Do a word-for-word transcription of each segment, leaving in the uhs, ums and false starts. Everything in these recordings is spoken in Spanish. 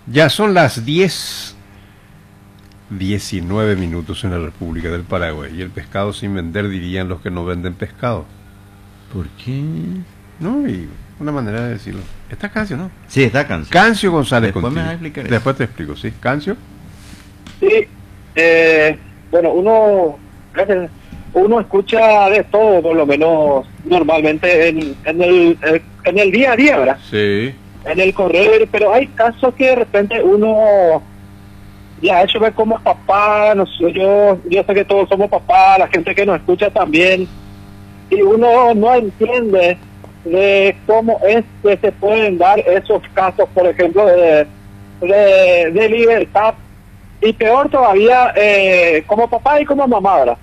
Ya son las diez, diecinueve minutos en la República del Paraguay. Y el pescado sin vender, dirían los que no venden pescado. ¿Por qué? No, y una manera de decirlo. Está Cancio, ¿no? Sí, está Cancio. Cancio González. Después contigo. me vas a explicar eso. Después te explico, ¿sí? Cancio. Sí, eh, bueno, uno, gracias, uno escucha de todo, por lo menos normalmente en, en, el, en el día a día, ¿verdad? Sí. En el correr, pero hay casos que de repente uno ya hecho ver como papá, no sé, yo, yo sé que todos somos papás, la gente que nos escucha también, y uno no entiende de cómo es que se pueden dar esos casos, por ejemplo, de, de, de libertad, y peor todavía, eh, como papá y como mamá, ¿verdad?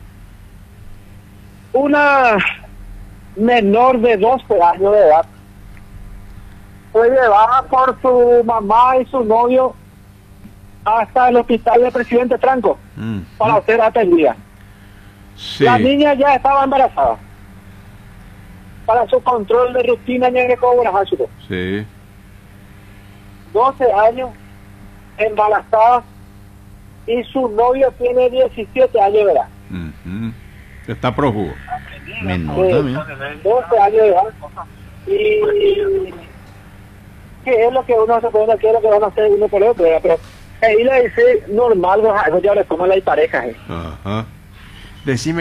Una menor de doce años de edad fue llevada por su mamá y su novio hasta el hospital del presidente Franco Mm. para ser atendida. Sí. La niña ya estaba embarazada. Para su control de rutina en el cobra, Sí. doce años, embarazada, y su novio tiene diecisiete años de edad. Ujú. Está prófugo. Menor Eh, también. doce años de edad. Y qué es lo que uno se puede, qué es lo que van a hacer uno por otro, ¿verdad? Pero ahí le dice normal, eso ya le toma la pareja. ¿eh? Ajá. Decime